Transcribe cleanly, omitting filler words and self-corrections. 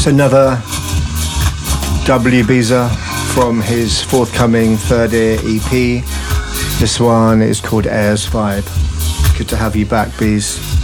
It's another W Biza from his forthcoming third ear EP. This one is called Airs Vibe. Good to have you back, Bees.